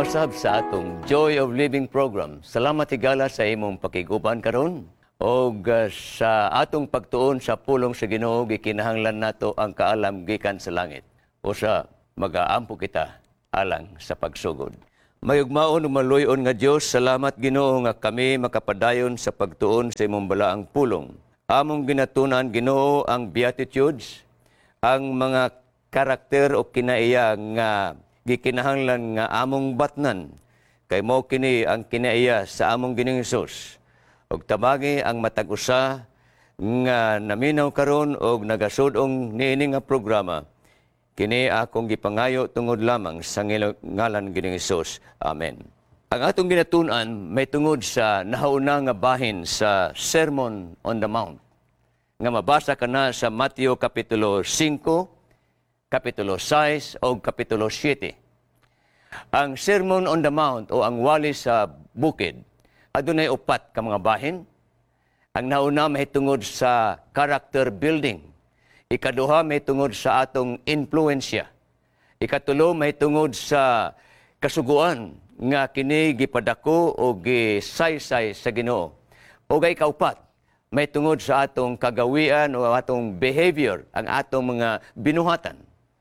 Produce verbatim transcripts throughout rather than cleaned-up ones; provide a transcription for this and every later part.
usab sa atong Joy of Living program. Salamat higala sa imong pakiguban karon. Og uh, sa atong pagtuon sa pulong sa Ginoo gikinahanglan nato ang kaalam gikan sa langit. Usa magaampo kita alang sa pagsugod. Mayugmaon ug maluyon nga Dios, salamat Ginoo nga kami makapadayon sa pagtuon sa imong balaang pulong. Among ginatunan Ginoo ang beatitudes, ang mga karakter o kinaiya nga gikinahanglan nga among batnan, kay mao kini ang kinaiya sa among Ginoong Hesus. Og tabagi ang matag usa nga naminaw karon og nagasud-ong niini nga programa. Kini akong gipangayo tungod lamang sa ngalan Ginoong Hesus. Amen. Ang atong ginatun-an may tungod sa nahauna nga bahin sa Sermon on the Mount nga mabasa kana sa Mateo kapitulo five, kapitulo six o kapitulo seven. Ang Sermon on the Mount o ang wali sa bukid, adunay upat ka mga bahin. Ang nauna may tungod sa character building. Ikaduha may tungod sa atong influensya. Ikatulo may tungod sa kasuguan nga kini gipadako o gisaysay sa Ginoo. O gay kaupat may tungod sa atong kagawian o atong behavior, ang atong mga binuhatan.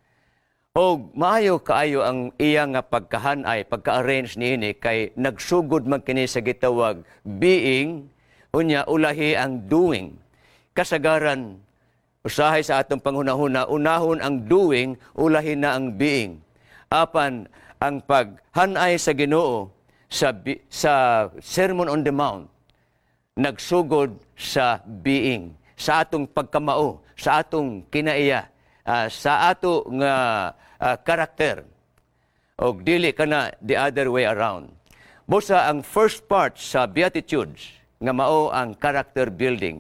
O maayo kaayo ang iya nga pagkahanay, pagka-arrange niini kay nagsugod man kini sa gitawag being, unya ulahi ang doing. Kasagaran, usahay sa atong panghunahuna, unahon ang doing, ulahi na ang being. Apan ang paghanay sa Ginoo sa, sa Sermon on the Mount, nagsugod sa being, sa atong pagkamao, sa atong kinaiya, uh, sa ato nga uh, karakter. O dili kana the other way around. Busa ang first part sa Beatitudes, nga mao ang character building.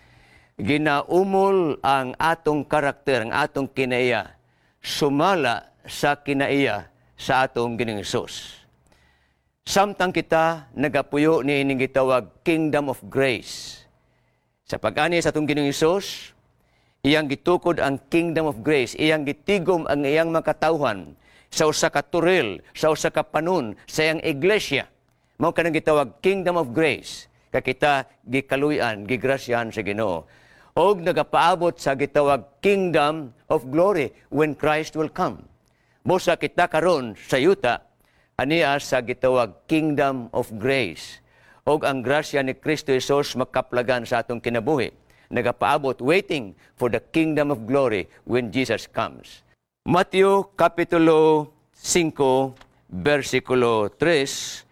Ginaumol ang atong karakter, ang atong kinaiya, sumala sa kinaiya sa atong Ginoong Hesus. Samtang kita nagapuyo ni ining gitawag Kingdom of Grace. Sa pag-ani sa atong Ginoong Hesus, iyang gitukod ang Kingdom of Grace, iyang gitigom ang iyang makatawhan sa usa ka turil, sa usa ka panon, sa iyang iglesia. Mao kanang gitawag Kingdom of Grace. Kay kita gikaluyan, gigrasyahan sa Ginoo. Og nagapaabot sa gitawag Kingdom of Glory when Christ will come. Busa kita karon sa yuta, aniya sa gitawag Kingdom of Grace. Og ang grasya ni Kristo Jesus makaplagan sa atong kinabuhi. Nagapaabot, waiting for the Kingdom of Glory when Jesus comes. Mateo kapitulo five, versikulo three,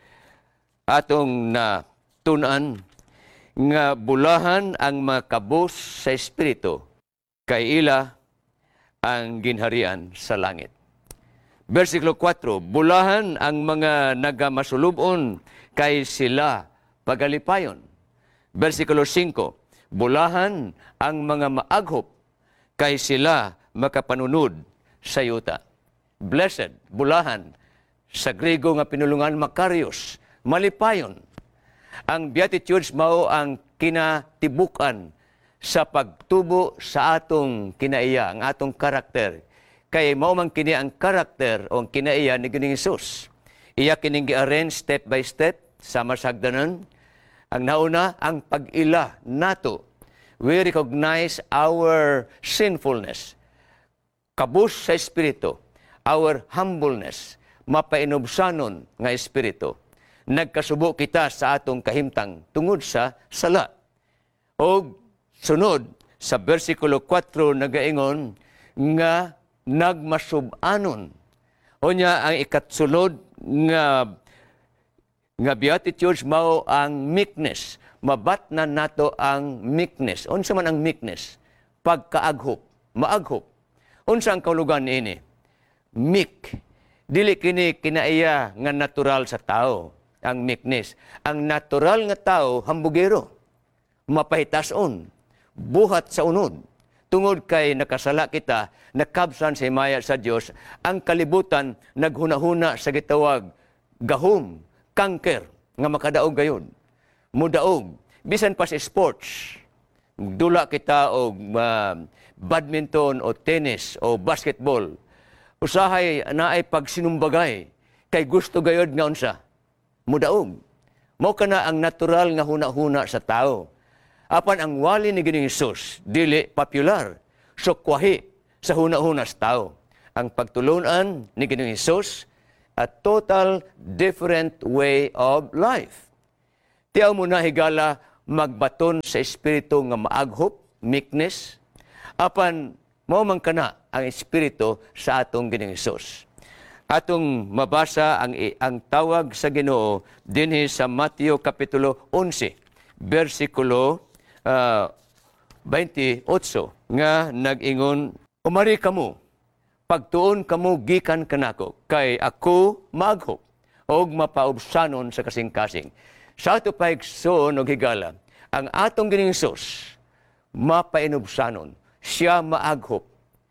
atong na tunan nga bulahan ang makabus sa Espiritu, kay ila ang ginharian sa langit. Versikulo four, bulahan ang mga nagamasulubon, kay sila pagalipayon. Versikulo five, bulahan ang mga maaghop, kay sila makapanunod sa yuta. Blessed, bulahan, sa Griego nga pinulungan Makarios, malipayon. Ang Beatitudes mao ang kinatibukan sa pagtubo sa atong kinaiya, ang atong karakter. Kay mao man kini ang karakter o ang kinaiya ni Ginoong Hesus. Iya kining gi-arrange step by step sa masagdanon. Ang nauna, ang pag-ila nato. We recognize our sinfulness. Kabus sa Espiritu. Our humbleness. Mapainubsanon nga Espiritu. Nagkasubo kita sa atong kahimtang tungod sa sala. O sunod, sa versikulo four nagaingon nga nagmasubanon. O niya ang ikatsulod nga nga Beatitudes mao ang meekness. Mabatnan nato ang meekness. Unsa man ang meekness? Pagkaaghop, maaghop. Unsa ang kaulugan niini? Meek. Dili kini kinaiya nga natural sa tao, ang meekness. Ang natural nga tao hambugero. Mapahitason, buhat sa unod. Tungod kay nakasala kita, nakabsan sa himaya sa Dios, ang kalibutan naghunahuna sa gitawag gahom, kanker, nga makadaog gayon. Mudaog, bisan pa sa sports. Dula kita og uh, badminton o tennis o basketball. Usahay na ay pagsinumbagay. kay gusto gayod nga unsa mudaog. Mao kana ang natural nga huna-huna sa tao. Apan ang wali ni Ginoong Hesus dili popular, sukwahi sa huna-huna sa tao. Ang pagtulunan ni Ginoong Hesus, a total different way of life. Tiyaw mo na higala magbaton sa espiritu nga maaghop, meekness, apan mao man kana ang espiritu sa atong Ginoong Hesus. Atong mabasa ang ang tawag sa Ginoo dinhi sa Mateo kapitulo eleven, bersikulo uh, twenty-eight nga nag-ingon, umari kamo, pagtuon kamo gikan kanako, kay ako maaghop og mapaubsanon sa kasing-kasing. Sa ato paigsoon og higala, ang atong Ginoong Hesus mapainubsanon, siya maaghop.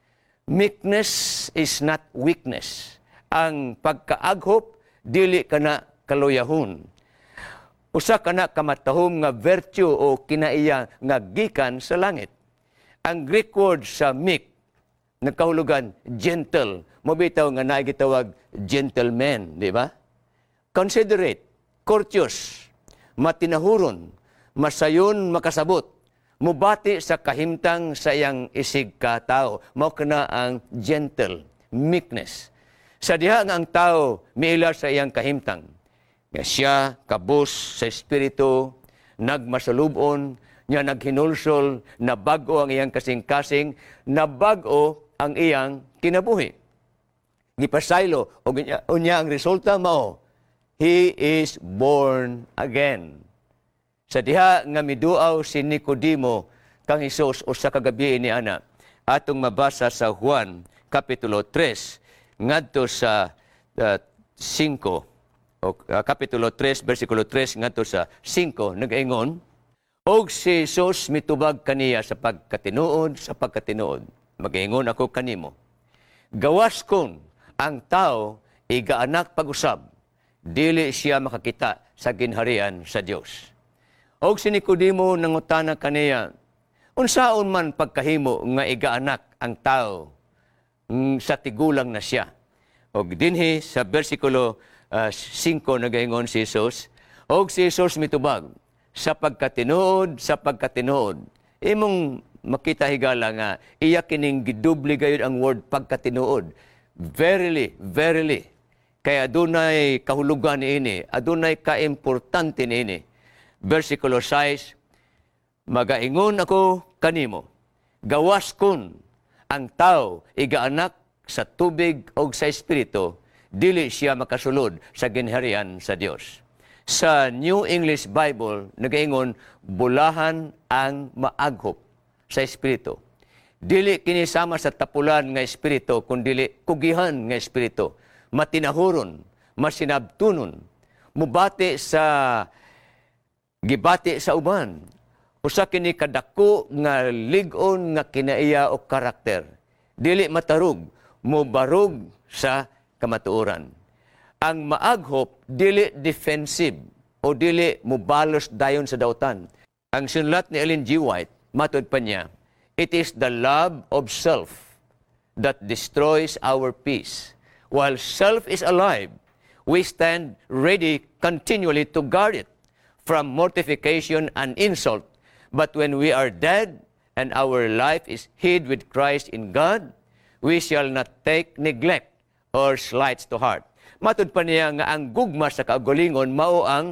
Meekness is not weakness. Ang pagkaaghop dili kana kaluyahon. Usa kana kamatahom nga virtue o kinaiya nga gikan sa langit. Ang Greek word sa meek nagkahulugan gentle, mo bitaw nga naay gitawag gentleman, di ba? Considerate, courteous, matinahuron, masayon makasabot, mubati sa kahimtang sa iyang isig ka tao. Mao kana ang gentle, meekness. Sa diha nga ang tao miila sa iyang kahimtang, nga siya kabus sa espiritu, nagmasalubon, niya naghinulsol, nabago ang iyang kasing-kasing, nabago ang iyang kinabuhi. Gipasaylo, o unya ang resulta mao, he is born again. Sa diha nga miduaw si Nicodemo kang Hesus usa ka gabi ni ana, atong mabasa sa Juan kapitulo three, ngadto sa uh, five, o uh, kapitulo three, bersikulo three, ngadto sa five, nag-ingon, og si Jesus mitubag kaniya sa pagkatinuod, sa pagkatinuod. Mag-ingon ako kanimo, gawas kon ang tao igaanak pag-usab, dili siya makakita sa ginharian sa Dios. Og si Nicodemo nangutana kaniya, unsaon man pagkahimo nga igaanak ang tao mm, sa tigulang na siya. Og dinhi sa bersikulo uh, five nagaingon si Jesus, og si Jesus mitubag, sa pagkatinuod, sa pagkatinuod. Imong makita higala nga, iya kining gidubli gayud ang word pagkatinuod. Verily, verily. Kaya adunay kahulugan niini, adunay kaimportante niini. Versikulo six, magaingon ako kanimo, gawas kun ang tao igaanak sa tubig o sa espiritu, dili siya makasulod sa ginharian sa Dios. Sa New English Bible, nagaingon, bulahan ang maaghop sa espiritu. Dili kinisama sa tapulan nga espiritu, kundi kugihan nga espiritu. Matinahuron, masinabtunon, mubati sa gibati sa uban. Usa kini kadako nga lig-on nga kinaiya o karakter. Dili matarug, mubarog sa kamatuoran. Ang maaghop dili defensive o dili mubalos dayon sa dautan. Ang sinlat ni Ellen G. White, matud pa niya, it is the love of self that destroys our peace. While self is alive, we stand ready continually to guard it from mortification and insult. But when we are dead and our life is hid with Christ in God, we shall not take neglect or slights to heart. Matud pa niya nga ang gugma sa kaugalingon mao ang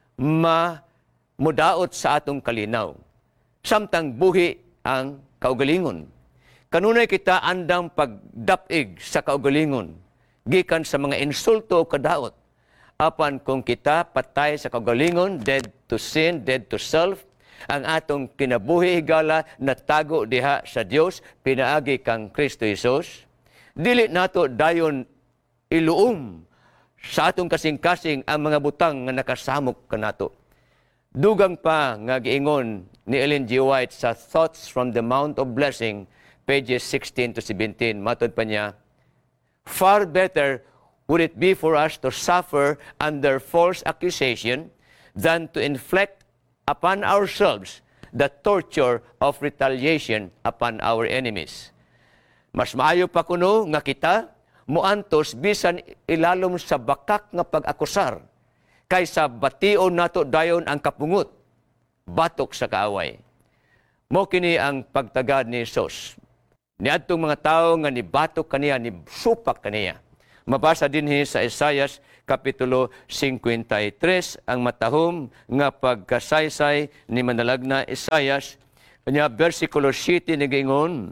mamudaot sa atong kalinaw. Samtang buhi ang kaugalingon. Kanunay kita andang pagdapig sa kaugalingon, gikan sa mga insulto o kadaot. Apan kung kita patay sa kaugalingon, dead to sin, dead to self, ang atong kinabuhi higala natago diha sa Dios, pinaagi kang Kristo Jesus, dili nato dayon iluom sa atong kasing-kasing ang mga butang nga nakasamok kanato. Dugang pa nga giingon ni Ellen G. White sa Thoughts from the Mount of Blessing, pages sixteen to seventeen, matod pa niya, far better would it be for us to suffer under false accusation than to inflict upon ourselves the torture of retaliation upon our enemies. Mas maayo pa kuno nga kita muantos bisan ilalom sa bakak nga pag-akusar kaysa bation nato dayon ang kapungot batok sa kaaway. Mo kini ang pagtagad ni Hesus. Niadtong mga tao nga ni batok kaniya, ni supak kaniya. Mabasa dinhi sa Isaias kapitulo fifty-three ang matahom nga pagkasaysay ni manalagna Isaias kanya bersikulo seven nigingon,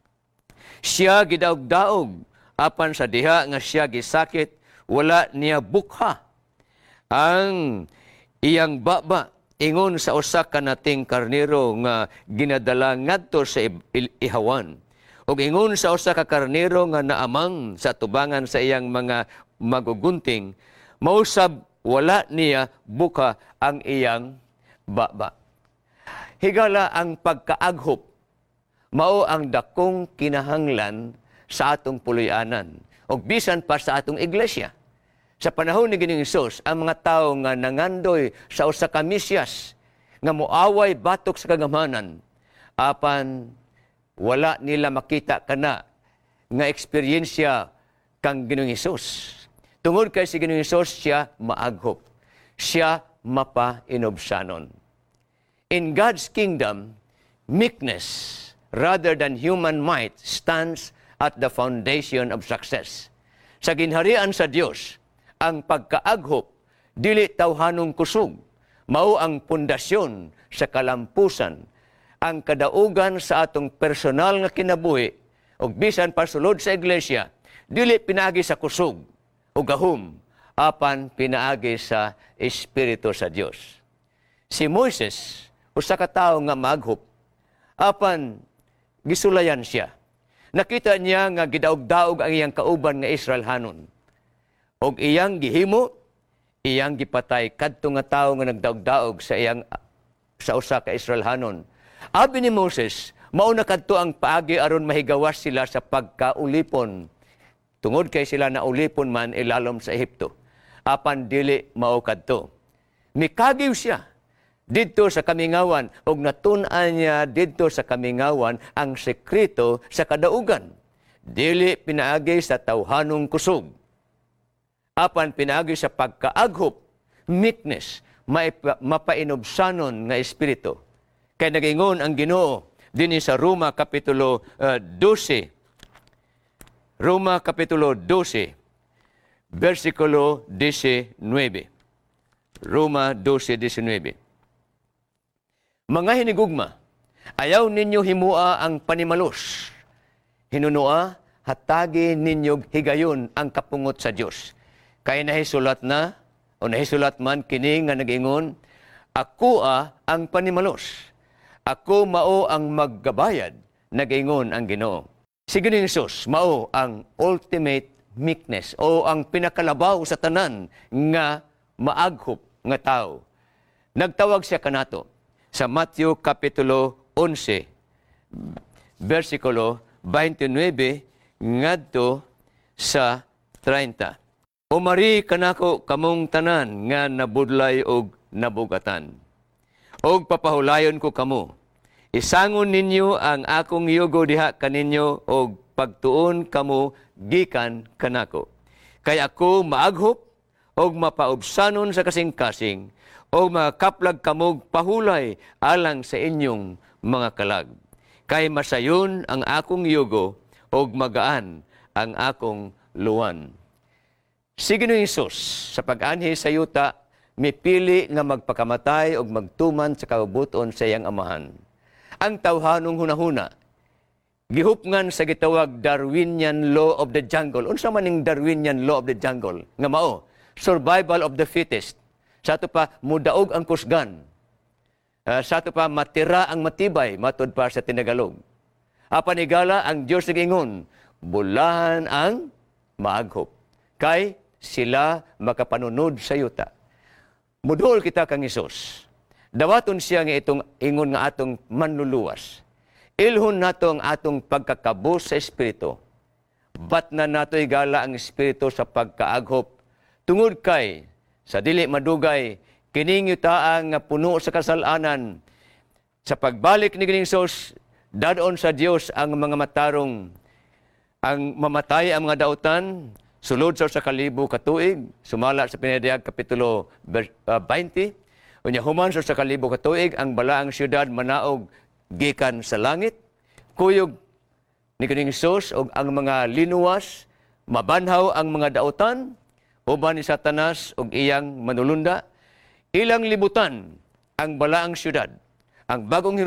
siya gidaog-daog apan sa diha nga siya gisakit wala niya bukha. Ang iyang baba ingon sa usa ka nating karnero nga ginadala ngadto sa ihawan. Og ingon sa usa ka karnero nga naamang sa tubangan sa iyang mga magugunting, mausab wala niya buka ang iyang baba. Higala ang pagkaaghop, mao ang dakong kinahanglan sa atong puloy-anan, og bisan pa sa atong iglesia. Sa panahon ni Ginoong Hesus, ang mga tao nga nangandoy sa usa ka Mesyas nga moaway batok sa kagamanan, apan wala nila makita kana nga eksperyensya kang Ginoong Hesus. Tungod kay si Ginoong Hesus, siya maaghop. Siya mapa-inobsanon. In God's kingdom, meekness rather than human might stands at the foundation of success. Sa ginharian sa Dios, ang pagkaaghop dili tawhanong kusog, mao ang pundasyon sa kalampusan. Ang kadaugan sa atong personal nga kinabuhi ug bisan pa sulod sa iglesia, dili pinaagi sa kusog o gahom, apan pinaagi sa Espiritu sa Dios. Si Moises, usa ka tawo nga maaghop, apan gisulayan siya. Nakita niya nga gidaog-daog ang iyang kauban nga Israelhanon. Og iyang gihimo, iyang gipatay kadto nga tawo nga nagdaog-daog sa iyang sa usa ka Israelhanon. Abi ni Moses, mao na kadto ang paagi aron mahigawas sila sa pagkaulipon. Tungod kay sila na ulipon man ilalom sa Ehipto. Apan dili mao kadto. Mikagiw siya didto sa kamingawan og natun-an niya didto sa kamingawan ang sekreto sa kadaugan. Dili pinaagi sa tawhanong kusog. Apan pinaagi sa pagkaaghop, meekness, mapainobsanon nga espiritu. Kay nagingon ang Ginoo dinhi sa Roma kapitulo uh, twelve. Roma kapitulo twelve, versikulo nineteen. Roma twelve nineteen. Mga hinigugma, ayaw ninyo himua ang panimalos. Hinunua, hatagi ninyo higayon ang kapungot sa Dios. Kaya nahisulat na, o nahisulat man kini nga nag-ingon, ako a ang panimalos. Ako mao ang maggabayad, nag-ingon ang Ginoo. Si Ginoong Hesus, mao ang ultimate meekness o ang pinakalabaw sa tanan nga maaghop nga tao. Nagtawag siya kanato sa Matthew kapitulo eleven, versikulo twenty-nine ngadto sa thirty. Umari kanako kamong tanan nga nabudlay og nabugatan. Og papahulayon ko kamo. Isangon ninyo ang akong yugo diha kaninyo og pagtuon kamo gikan kanako. Kay ako maaghop og mapaubsanon sa kasing-kasing o makaplag kamog pahulay alang sa inyong mga kalag. Kay masayon ang akong yugo og magaan ang akong luwan. Si Ginoong Hesus sa pag-anhi sa yuta, mipili nga magpakamatay og magtuman sa kaubuton sa iyang amahan. Ang tawhanong hunahuna, gihupngan sa gitawag Darwinian law of the jungle. Unsa man ning Darwinian law of the jungle? Nga mao, survival of the fittest. Sa ato pa, mudaog ang kusgan. Uh, sa ato pa, matira ang matibay, matod pa sa tinagalog. Apan igala, ang Diyos nag-ingon, bulahan ang maaghop. Kay sila makapanunod sa yuta. Mudol kita kang Hesus. Dawaton siya nga itong ingon nga atong manluluwas. Ilhon nato ang atong pagkakabus sa Espiritu. Bat na nato igala ang Espiritu sa pagkaaghop. Tungod kay, sa dili madugay, kining yutaang nga puno sa kasalanan. Sa pagbalik ni Ginoong Hesus, dadon sa Dios ang mga matarong ang mamatay ang mga dautan, sulod sa sa kalibo katuig, sumala sa Pinadiyag Kapitulo twenty. Unya human sa sa kalibo katuig, ang balaang syudad manaog gikan sa langit, kuyog ni kining Hesus og ang mga linuwas, mabanhaw ang mga dautan, uban ni Satanas og iyang manulunda, ilang libutan ang balaang syudad, ang bagong